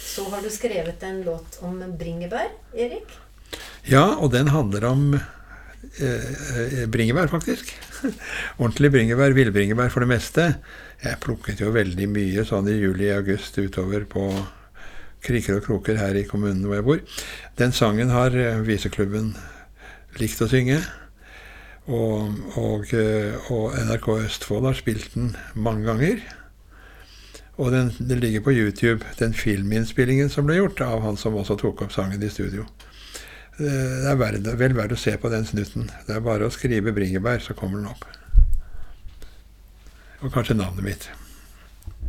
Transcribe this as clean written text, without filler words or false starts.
så har du skrevet en låt om bringebær, Erik? Ja, og den handler om bringebær, faktisk. Ordentlig bringebær, villbringebær for det meste. Jeg plukket jo veldig mye sånn i juli-august utover på kriker og kroker her i kommunen hvor jeg bor. Den sangen har viseklubben likt å synge, og NRK Østfold har spilt den mange ganger. Og den ligger på YouTube, den filminnspillingen som ble gjort av han som også tok opp sangen i studio. Det er vel verdt å se på den snutten. Det er bare å skrive bringebær, så kommer den opp. Og kanskje navnet mitt.